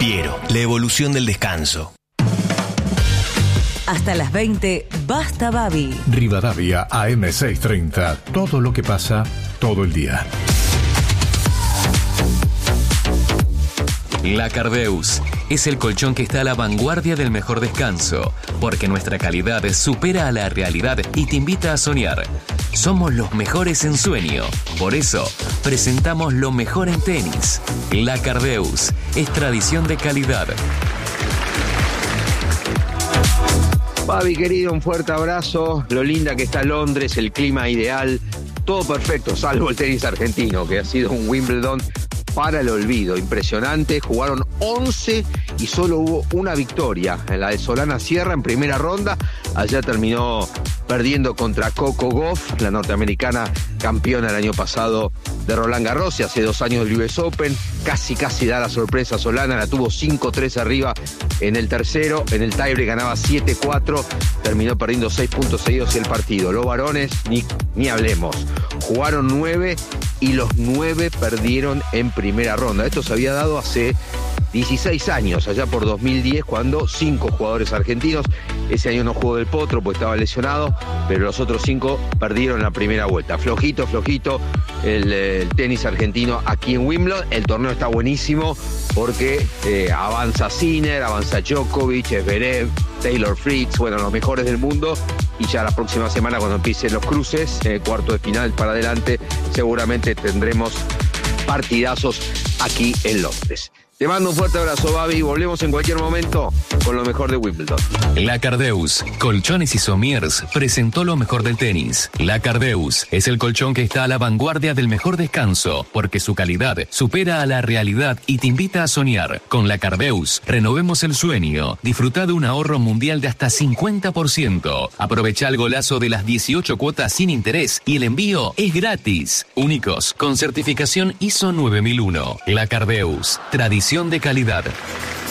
Piero, la evolución del descanso. Hasta las 20, Basta Babi. Rivadavia AM630. Todo lo que pasa, todo el día. La Cardeus es el colchón que está a la vanguardia del mejor descanso, porque nuestra calidad supera a la realidad y te invita a soñar. Somos los mejores en sueño, por eso presentamos lo mejor en tenis. La Cardeus es tradición de calidad. Babi, querido, un fuerte abrazo. Lo linda que está Londres, el clima ideal, todo perfecto, salvo el tenis argentino, que ha sido un Wimbledon para el olvido. Impresionante, jugaron 11 y solo hubo una victoria, en la de Solana Sierra en primera ronda. Allá terminó perdiendo contra Coco Gauff, la norteamericana campeona el año pasado de Roland Garros y hace 2 años del US Open. Casi da la sorpresa Solana, la tuvo 5-3 arriba en el tercero, en el tiebreak ganaba 7-4, terminó perdiendo 6 puntos seguidos y el partido. Los varones, ni hablemos, jugaron 9 y los 9 perdieron en primera ronda. Esto se había dado hace 16 años, allá por 2010, cuando 5 jugadores argentinos, ese año no jugó Del Potro porque estaba lesionado, pero los otros 5 perdieron la primera vuelta. Flojito el tenis argentino aquí en Wimbledon. El torneo está buenísimo porque avanza Sinner, avanza Djokovic, Zverev, Taylor Fritz, bueno, los mejores del mundo. Y ya la próxima semana, cuando empiecen los cruces, cuarto de final para adelante, seguramente tendremos partidazos aquí en Londres. Te mando un fuerte abrazo, Babi. Volvemos en cualquier momento con lo mejor de Wimbledon. La Cardeus, Colchones y Somiers, presentó lo mejor del tenis. La Cardeus es el colchón que está a la vanguardia del mejor descanso, porque su calidad supera a la realidad y te invita a soñar. Con La Cardeus, renovemos el sueño. Disfruta de un ahorro mundial de hasta 50%. Aprovecha el golazo de las 18 cuotas sin interés y el envío es gratis. Únicos, con certificación ISO 9001. La Cardeus, tradición de calidad.